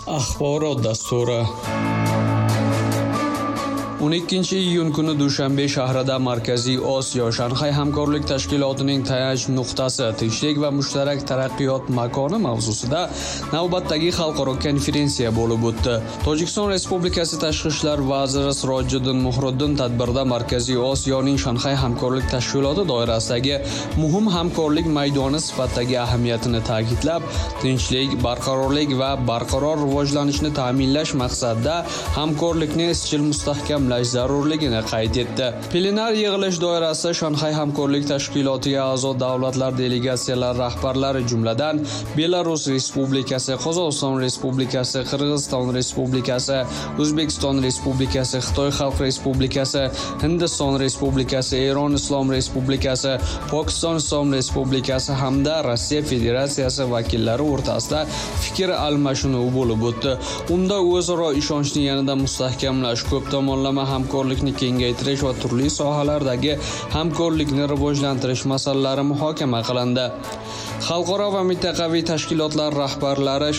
Axborot dasturi 12 iyun kuni Dushanbe shahrida Markaziy Osiyo Shanxay hamkorlik tashkilotining tayanch nuqtasi tinchlik va mushtarak taraqqiyot makoni mavzusida navbatdagi xalqaro konferensiya bo'lib o'tdi. Tojikiston Respublikasi Tashqi ishlar vaziri Sirojiddin Muhriddin tadbirda Markaziy Osiyoning Shanxay hamkorlik tashkiloti doirasidagi muhim hamkorlik maydoni sifatidagi ahamiyatini ta'kidlab, tinchlik, barqarorlik va barqaror rivojlanishni ta'minlash maqsadida hamkorlikni izchil mustahkamlash zarurligini qayd etdi. Plenar yig'ilish doirasida Shanxay hamkorlik tashkilotiga a'zo davlatlar delegatsiyalari rahbarlari jumladan Belarus Respublikasi, Qozog'iston Respublikasi, Qirg'iziston Respublikasi, O'zbekiston Respublikasi, Xitoy Xalq Respublikasi, Hindiston Respublikasi, Eron Islom Respublikasi, Pokiston Islom Respublikasi hamda Rossiya Federatsiyasi vakillari o'rtasida fikr almashinuvi bo'lib o'tdi. Unda o'zaro ishonchni yanada mustahkamlash, ko'p tomonlama hamkorlikni kengaytirish va turli sohalardagi hamkorlikni rivojlantirish masalalari muhokama qilindi. Xalqaro va mintaqaviy tashkilotlar rahbarlari